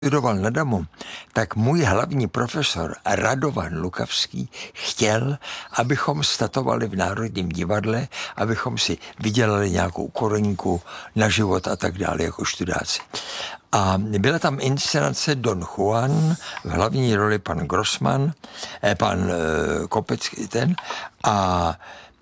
studoval na Damu, tak můj hlavní profesor Radovan Lukavský chtěl, abychom statovali v Národním divadle, abychom si vydělali nějakou korunku na život a tak dále jako študáci. A byla tam inscenace Don Juan, v hlavní roli pan Grossman, pan Kopecký a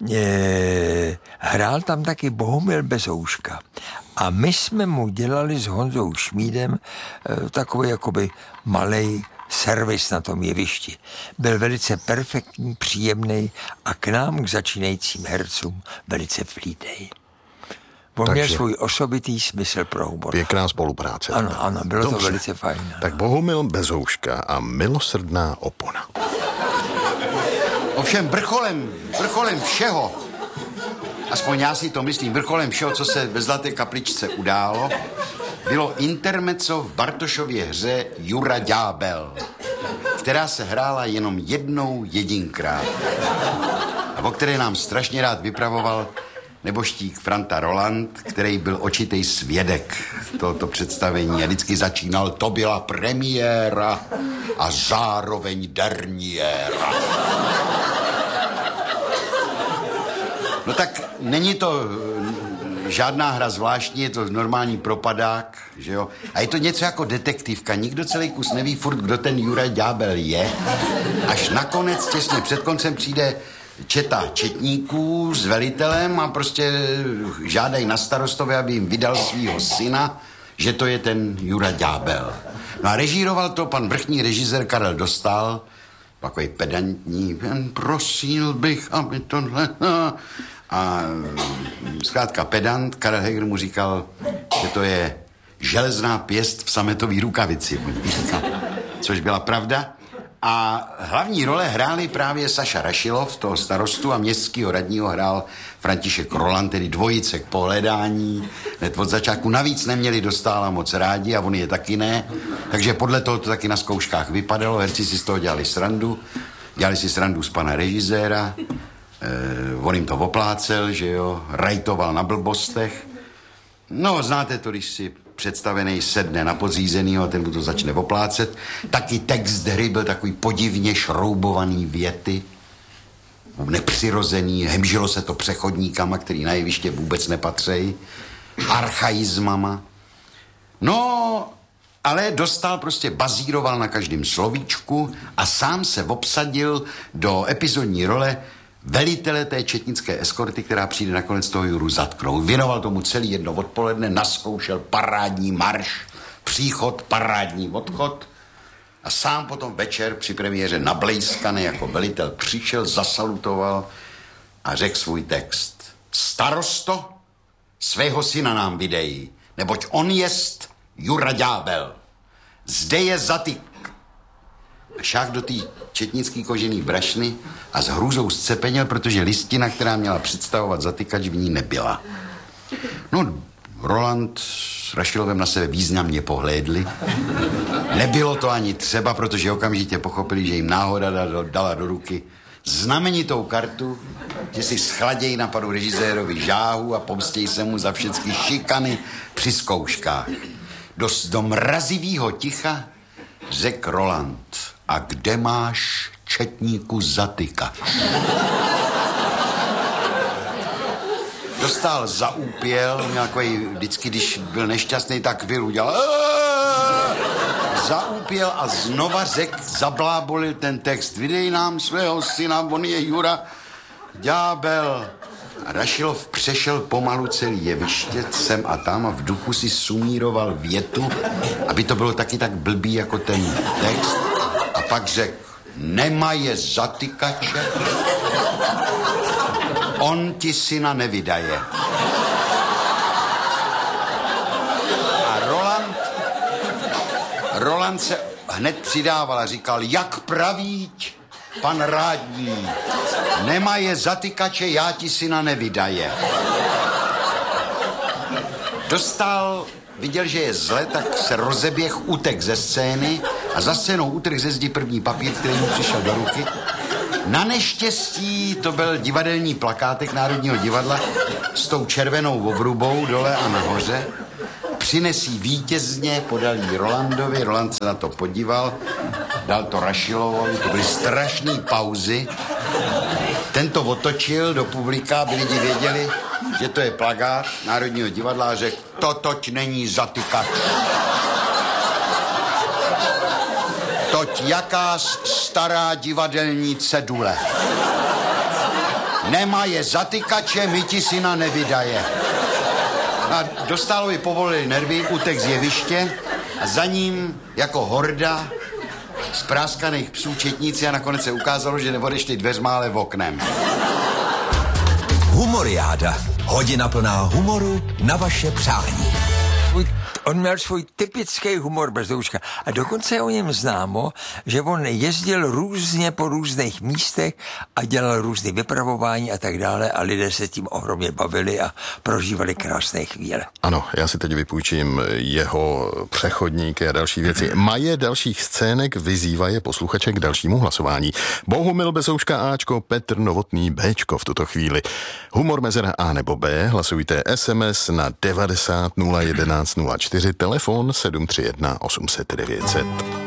hrál tam taky Bohumil Bezouška. A my jsme mu dělali s Honzou Šmídem takový jakoby malej servis na tom jevišti. Byl velice perfektní, příjemný a k nám, k začínajícím hercům, velice vlídnej. On měl svůj osobitý smysl pro humor. Pěkná spolupráce. Ano, bylo Dobře. To velice fajn. Tak Bohumil Bezouška a Milosrdná opona. Ovšem vrcholem všeho, aspoň já si to myslím, vrcholem všeho, co se ve Zlaté kapličce událo, bylo intermezzo v Bartošově hře Jura Ďábel, která se hrála jenom jednou jedinkrát a o které nám strašně rád vypravoval neboštík Franta Roland, který byl očitej svědek tohoto představení a vždycky začínal: to byla premiéra a zároveň derniéra. No tak není to žádná hra zvláštní, je to normální propadák, že jo? A je to něco jako detektivka, nikdo celý kus neví furt, kdo ten Jura Ďábel je, až nakonec těsně před koncem přijde četa četníků s velitelem a prostě žádají na starostové, aby jim vydal svýho syna, že to je ten Jura Ďábel. No a režíroval to pan vrchní režisér Karel Dostál, takový pedantní, prosil bych, aby tohle... A zkrátka pedant, Karel Heger mu říkal, že to je železná pěst v sametový rukavici, což byla pravda. A hlavní role hráli právě Saša Rašilov, toho starostu, a městského radního hrál František Roland, tedy dvojice k pohledání. Hned od začátku navíc neměli Dostála moc rádi a on je taky ne. Takže podle toho to taky na zkouškách vypadalo. Herci si z toho dělali srandu. Dělali si srandu z pana režiséra. On jim to oplácel, že jo. Rajtoval na blbostech. No, znáte to, když si představený sedne na podřízenýho a ten mu to začne oplácet. Taky text hry byl takový podivně šroubovaný věty, nepřirozený, hemžilo se to přechodníkama, který na jeviště vůbec nepatří, archaizmama. No, ale Dostál prostě bazíroval na každém slovíčku a sám se obsadil do epizodní role velitele té četnické eskorty, která přijde nakonec toho Juru zatknout. Věnoval tomu celý jedno odpoledne, naskoušel parádní marš, příchod, parádní odchod a sám potom večer při premiéře nablejskaný jako velitel přišel, zasalutoval a řekl svůj text. Starosto, svého syna nám vydej, neboť on jest Jura Ďábel. Zde je zatyk. Šáhl do té četnický kožený brašny a s hrůzou zcepenil, protože listina, která měla představovat zatykač, v ní nebyla. No, Roland s Rašilovem na sebe významně pohlédli. Nebylo to ani třeba, protože okamžitě pochopili, že jim náhoda dala do ruky znamenitou kartu, že si schladějí na panu režisérovi žáhu a pomstějí se mu za všechny šikany při zkouškách. Do mrazivýho ticha řekl Roland: a kde máš, četníku, zatykač? Dostal zaúpěl, měl takový, vždycky, když byl nešťastný, tak udělal zaúpěl a znova řekl, zablábolil ten text. Vydej nám svého syna, on je Jura Ďábel. A Rašilov přešel pomalu celý jeviště sem a tam a v duchu si sumíroval větu, aby to bylo taky tak blbý jako ten text. A pak řekl: nemaje zatykače, on ti syna nevydaje. A Roland se hned přidával a říkal: jak pravíť, pan rádní, nemaje zatykače, já ti syna nevydaje. Dostal, viděl, že je zle, tak se rozeběh, utek ze scény a za scénou utrhl ze zdi první papír, který mu přišel do ruky. Na neštěstí to byl divadelní plakátek Národního divadla s tou červenou obrubou dole a nahoře. přinesí vítězně, podal jí Rolandovi, Roland se na to podíval, dal to Rašilovovi, to byly strašné pauzy. Ten to otočil do publika, aby lidi věděli, že to je plagát Národního divadla a řekl, toť není zatykač. Toť jaká stará divadelní cedule. Nemá je zatykače, my ti syna nevydaje. A Dostálovi povolili nervy, utek z jeviště a za ním jako horda spráskaných psů četníci a nakonec se ukázalo, že neodešli dveřma, ale v oknem. Humoriáda. Hodina plná humoru na vaše přání. On měl svůj typický humor Bezdouška a dokonce je o něm známo, že on jezdil různě po různých místech a dělal různé vypravování a tak dále a lidé se tím ohromně bavili a prožívali krásné chvíle. Ano, já si teď vypůjčím jeho přechodníky a další věci. Maje dalších scének vyzývá je posluchače k dalšímu hlasování. Bohumil Bezouška Ačko, Petr Novotný Bčko v tuto chvíli. Humor mezera A nebo B, hlasujte SMS na 90 011 04, telefon 731 800 900.